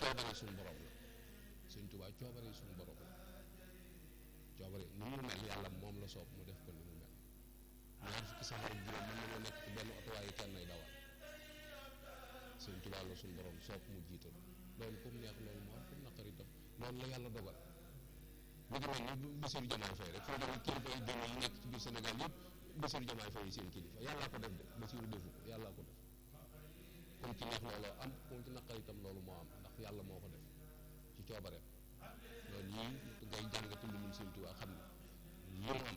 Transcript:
coobare suñu borom la Sëñ Tuubaa coobare suñu borom la coobare ni mu mel yàlla moom la soob mu def ko ni mu mel ñaar fukki saxaar ak juróom mën nañoo nekk ci benn oto waaye kenn ay dawal Sëñ Tuubaa la suñu borom soob mu jiital loolu comme neex loolu moo am comme naqari itam loolu la yàlla dogal mu ngi mel ni Bassirou Diomaye Faye rek foo demee kilifa yi diine yi nekk ci biir Sénégal yëpp Bassirou Diomaye Faye yi seen kilifa yàllaa ko def de Bassirou defu ko yàllaa ko def comme ci neex looloo am comme ci naqari itam loolu moo am ndax yàlla moo ko def ci coobareem loolu yii ngay jàngati lu mun Sëñ Tuubaa xam ne lii moom